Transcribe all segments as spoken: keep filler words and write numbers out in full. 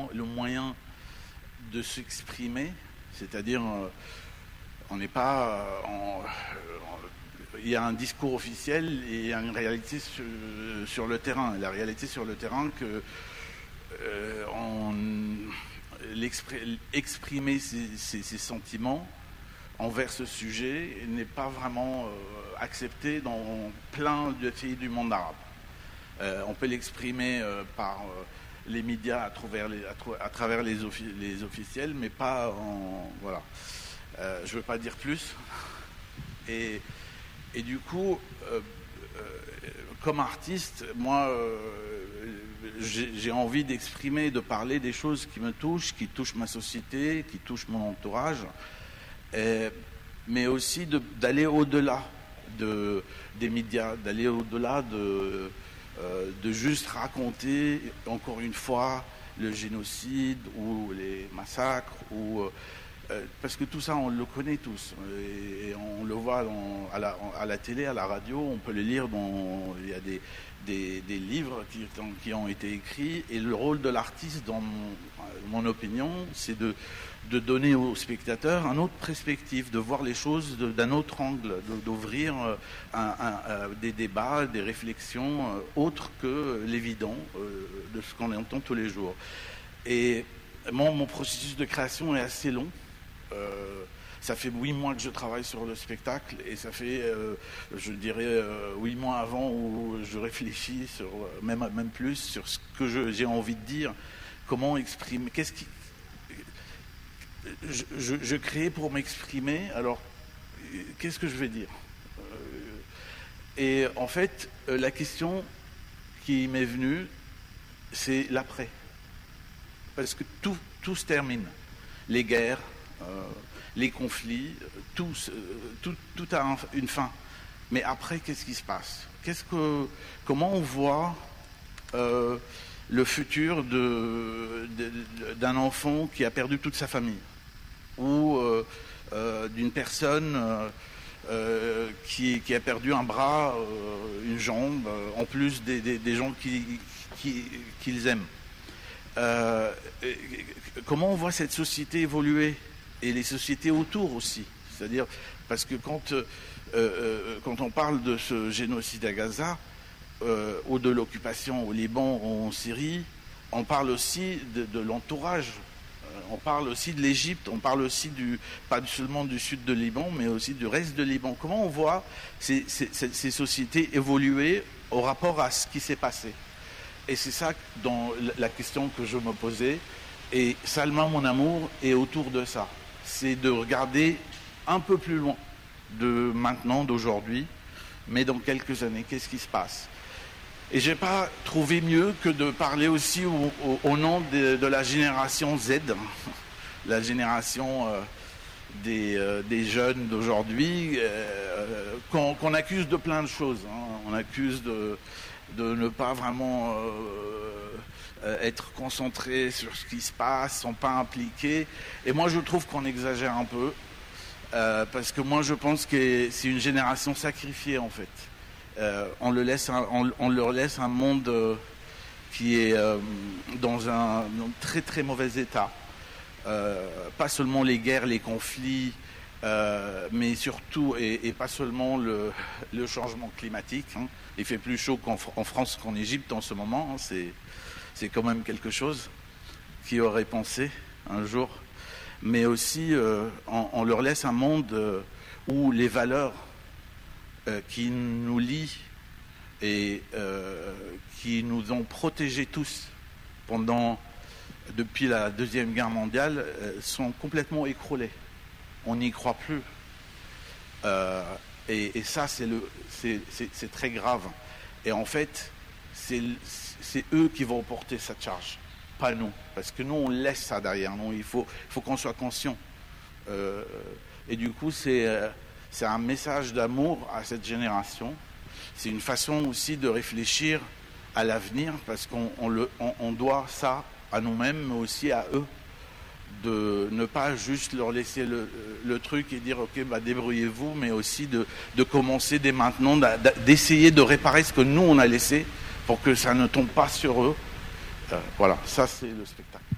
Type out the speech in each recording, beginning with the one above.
le moyen de s'exprimer, c'est-à-dire euh, on n'est pas euh, en, euh, il y a un discours officiel et il y a une réalité sur, sur le terrain. La réalité sur le terrain que euh, on, exprimer ses, ses, ses sentiments envers ce sujet n'est pas vraiment euh, accepté dans plein de pays du monde arabe. Euh, on peut l'exprimer euh, par euh, les médias à travers les, à tra- à travers les, offi- les officiels, mais pas en... Voilà. Euh, je ne veux pas dire plus. Et, et du coup, euh, euh, comme artiste, moi, euh, j'ai, j'ai envie d'exprimer, de parler des choses qui me touchent, qui touchent ma société, qui touchent mon entourage. Et, mais aussi de, d'aller au-delà de, des médias, d'aller au-delà de, euh, de juste raconter, encore une fois, le génocide ou les massacres, ou, euh, parce que tout ça, on le connaît tous, et, et on le voit dans, à, la, à la télé, à la radio, on peut le lire, dans, il y a des, des, des livres qui, qui ont été écrits, et le rôle de l'artiste, dans mon, mon opinion, c'est de de donner aux spectateurs une autre perspective, de voir les choses de, d'un autre angle, de, d'ouvrir un, un, un, des débats, des réflexions euh, autres que l'évident euh, de ce qu'on entend tous les jours. Et mon, mon processus de création est assez long. Euh, ça fait huit mois que je travaille sur le spectacle et ça fait, euh, je dirais, euh, huit mois avant où je réfléchis sur, même, même plus sur ce que je, j'ai envie de dire, comment exprimer, qu'est-ce qui... Je, je, je crée pour m'exprimer, alors qu'est-ce que je vais dire? Et en fait, la question qui m'est venue, c'est l'après. Parce que tout, tout se termine. Les guerres, euh, les conflits, tout, tout, tout a un, une fin. Mais après, qu'est-ce qui se passe? Qu'est-ce que, comment on voit euh, le futur de, de, d'un enfant qui a perdu toute sa famille? Ou euh, euh, d'une personne euh, euh, qui, qui a perdu un bras, euh, une jambe, euh, en plus des, des, des gens qui, qui, qu'ils aiment. Euh, comment on voit cette société évoluer et les sociétés autour aussi? C'est-à-dire, parce que quand, euh, euh, quand on parle de ce génocide à Gaza, euh, ou de l'occupation au Liban ou en Syrie, on parle aussi de, de l'entourage. On parle aussi de l'Égypte, on parle aussi du, pas seulement du sud de Liban, mais aussi du reste de Liban. Comment on voit ces, ces, ces sociétés évoluer au rapport à ce qui s'est passé? Et c'est ça dans la question que je me posais. Et Salma, mon amour, est autour de ça. C'est de regarder un peu plus loin de maintenant, d'aujourd'hui, mais dans quelques années, qu'est-ce qui se passe? Et je n'ai pas trouvé mieux que de parler aussi au, au, au nom de, de la génération Z, la génération euh, des, euh, des jeunes d'aujourd'hui, euh, qu'on, qu'on accuse de plein de choses. Hein. On accuse de, de ne pas vraiment euh, être concentré sur ce qui se passe, sont pas impliqués. Et moi, je trouve qu'on exagère un peu, euh, parce que moi, je pense que c'est une génération sacrifiée, en fait. Euh, on, le laisse un, on, on leur laisse un monde euh, qui est euh, dans un, un très très mauvais état. Euh, pas seulement les guerres, les conflits, euh, mais surtout, et, et pas seulement le, le changement climatique. Hein. Il fait plus chaud qu'en en France qu'en Égypte en ce moment. Hein. C'est, c'est quand même quelque chose qui aurait pensé un jour. Mais aussi, euh, on, on leur laisse un monde euh, où les valeurs qui nous lient et euh, qui nous ont protégés tous pendant, depuis la Deuxième Guerre mondiale, euh, sont complètement écroulés. On n'y croit plus. Euh, et, et ça, c'est, le, c'est, c'est, c'est très grave. Et en fait, c'est, c'est eux qui vont porter cette charge, pas nous. Parce que nous, on laisse ça derrière nous. Il faut, il faut qu'on soit conscient. Euh, et du coup, c'est... Euh, C'est un message d'amour à cette génération. C'est une façon aussi de réfléchir à l'avenir, parce qu'on on le, on, on doit ça à nous-mêmes, mais aussi à eux, de ne pas juste leur laisser le, le truc et dire ok, bah, débrouillez-vous, mais aussi de, de commencer dès maintenant, d'essayer de réparer ce que nous on a laissé pour que ça ne tombe pas sur eux. Euh, voilà, ça c'est le spectacle.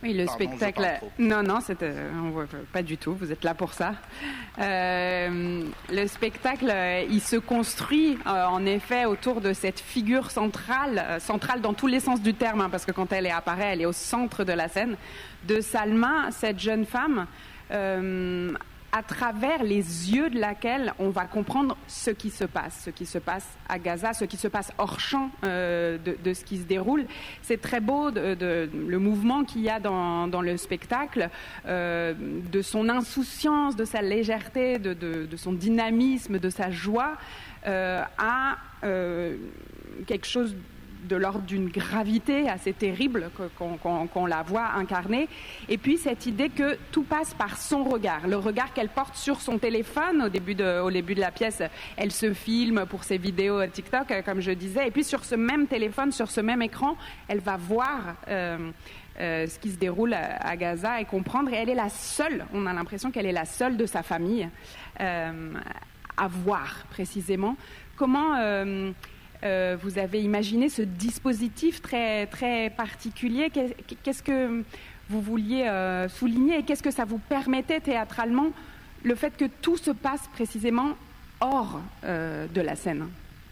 Oui, le Pardon, spectacle. Non, non, c'est, euh, pas du tout. Vous êtes là pour ça. Euh, le spectacle, euh, il se construit euh, en effet autour de cette figure centrale, euh, centrale dans tous les sens du terme, hein, parce que quand elle apparaît, elle est au centre de la scène, de Salma, cette jeune femme. Euh, à travers les yeux de laquelle on va comprendre ce qui se passe, ce qui se passe à Gaza, ce qui se passe hors champ euh, de, de ce qui se déroule. C'est très beau de, de, le mouvement qu'il y a dans, dans le spectacle, euh, de son insouciance, de sa légèreté, de, de, de son dynamisme, de sa joie, euh, à euh, quelque chose de l'ordre d'une gravité assez terrible qu'on, qu'on, qu'on la voit incarner. Et puis cette idée que tout passe par son regard, le regard qu'elle porte sur son téléphone. Au début de, au début de la pièce, elle se filme pour ses vidéos TikTok, comme je disais. Et puis sur ce même téléphone, sur ce même écran, elle va voir euh, euh, ce qui se déroule à, à Gaza et comprendre. Et elle est la seule, on a l'impression qu'elle est la seule de sa famille euh, à voir précisément. Comment... Euh, Euh, vous avez imaginé ce dispositif très, très particulier. Qu'est-ce que vous vouliez euh, souligner et qu'est-ce que ça vous permettait théâtralement, le fait que tout se passe précisément hors euh, de la scène?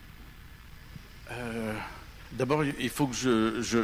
euh, D'abord, il faut que je, je,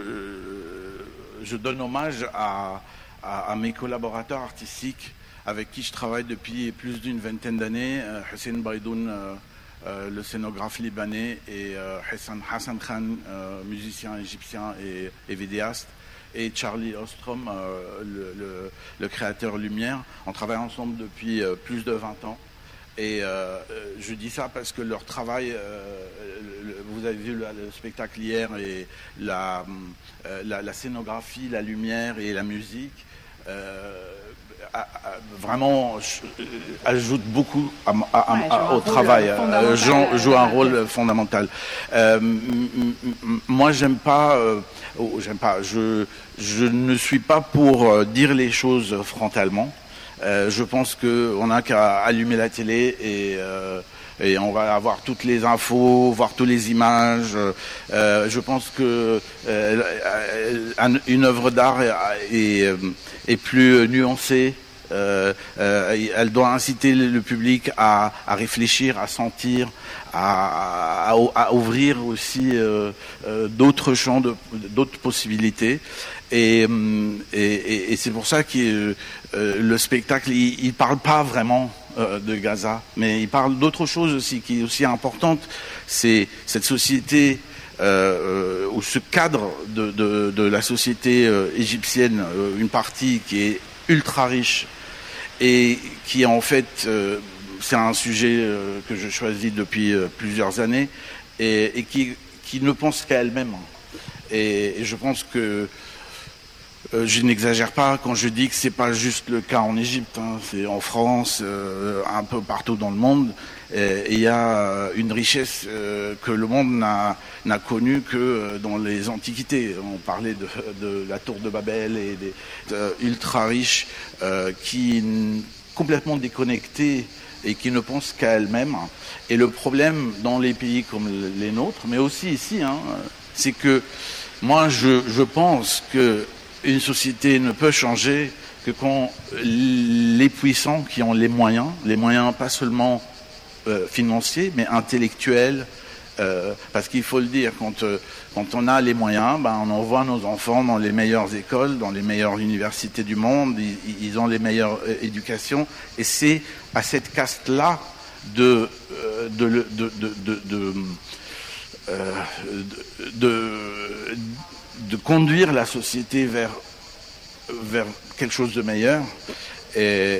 je donne hommage à, à, à mes collaborateurs artistiques avec qui je travaille depuis plus d'une vingtaine d'années. euh, Hussein Baidoun, euh, Euh, le scénographe libanais, et euh, Hassan, Hassan Khan, euh, musicien égyptien et, et vidéaste, et Charlie Ostrom, euh, le, le, le créateur Lumière. On travaille ensemble depuis euh, plus de vingt ans. Et euh, je dis ça parce que leur travail, euh, le, vous avez vu le, le spectacle hier, et la, euh, la, la scénographie, la lumière et la musique, euh, À, à, vraiment euh, ajoute beaucoup à, à, ouais, à, au travail. Euh, Jean joue un rôle fondamental. Euh, moi, j'aime pas. Euh, oh, j'aime pas. Je, je ne suis pas pour euh, dire les choses frontalement. Euh, je pense que on n'a qu'à allumer la télé et euh, et on va avoir toutes les infos, voir toutes les images. Euh, je pense que euh, une œuvre d'art est, est, est plus nuancée. Euh, euh, elle doit inciter le public à, à réfléchir, à sentir, à, à, à ouvrir aussi euh, euh, d'autres champs, de, d'autres possibilités. Et, et, et c'est pour ça que euh, le spectacle, il, il parle pas vraiment euh, de Gaza, mais il parle d'autre chose aussi, qui est aussi importante. C'est cette société, euh, ou ce cadre de, de, de la société euh, égyptienne, euh, une partie qui est ultra riche et qui en fait, euh, c'est un sujet euh, que je choisis depuis euh, plusieurs années, et, et qui, qui ne pense qu'à elle-même. Et, et je pense que Euh, je n'exagère pas quand je dis que c'est pas juste le cas en Égypte, hein. C'est en France, euh, un peu partout dans le monde. Et il y a une richesse euh, que le monde n'a, n'a connue que dans les antiquités. On parlait de, de la tour de Babel et des euh, ultra riches euh, qui complètement déconnectés et qui ne pensent qu'à elles-mêmes. Et le problème dans les pays comme les nôtres, mais aussi ici, hein, c'est que moi je, je pense que une société ne peut changer que quand les puissants qui ont les moyens, les moyens pas seulement euh, financiers, mais intellectuels, euh, parce qu'il faut le dire, quand, euh, quand on a les moyens, ben, on envoie nos enfants dans les meilleures écoles, dans les meilleures universités du monde, ils, ils ont les meilleures euh, éducations, et c'est à cette caste-là de, euh, de, de, de, de, de, de, euh, de, de de conduire la société vers, vers quelque chose de meilleur. Et,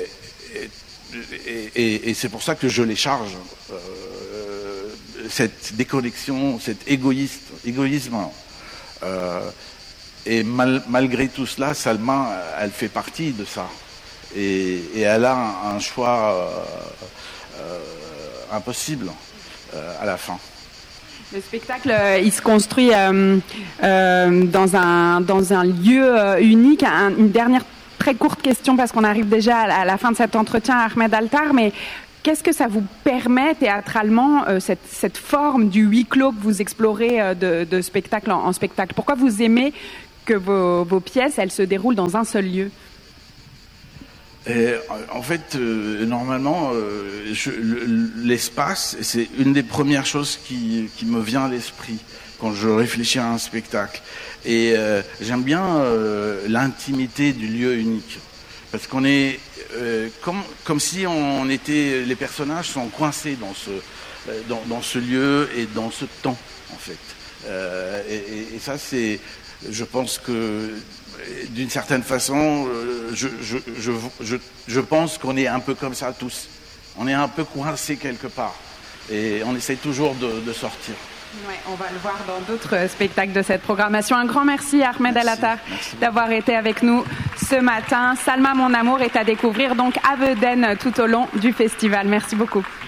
et, et, et c'est pour ça que je les charge. Euh, cette déconnexion, cet égoïste, égoïsme. Euh, et mal, malgré tout cela, Salma, elle fait partie de ça. Et, et elle a un, un choix euh, euh, impossible euh, à la fin. Le spectacle, euh, il se construit euh, euh, dans un dans un lieu euh, unique. Un, une dernière très courte question parce qu'on arrive déjà à, à la fin de cet entretien, Ahmed Altar. Mais qu'est-ce que ça vous permet théâtralement, euh, cette cette forme du huis clos que vous explorez euh, de, de spectacle en, en spectacle? Pourquoi vous aimez que vos, vos pièces, elles se déroulent dans un seul lieu? Et, en fait, euh, normalement, euh, je, le, l'espace, c'est une des premières choses qui, qui me vient à l'esprit quand je réfléchis à un spectacle. Et euh, j'aime bien euh, l'intimité du lieu unique. Parce qu'on est euh, comme, comme si on était, les personnages sont coincés dans ce, euh, dans, dans ce lieu et dans ce temps, en fait. Euh, et, et ça, c'est, je pense que d'une certaine façon, je, je, je, je, je pense qu'on est un peu comme ça tous. On est un peu coincés quelque part. Et on essaie toujours de, de sortir. Ouais, on va le voir dans d'autres spectacles de cette programmation. Un grand merci à Ahmed El-Attar d'avoir été avec nous ce matin. Salma, mon amour est à découvrir donc à Weeden tout au long du festival. Merci beaucoup.